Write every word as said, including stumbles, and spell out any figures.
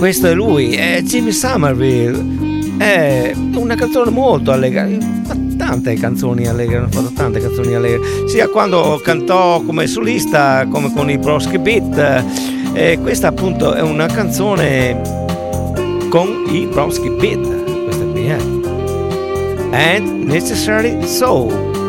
questo è lui, è Jimmy Somerville. È una canzone molto allegra. Tante canzoni allegre, hanno fatto tante canzoni allegre, sia quando cantò come solista come con i Broski Beat. E questa appunto è una canzone con i Broski Beat. Questa qui è And Necessary Soul.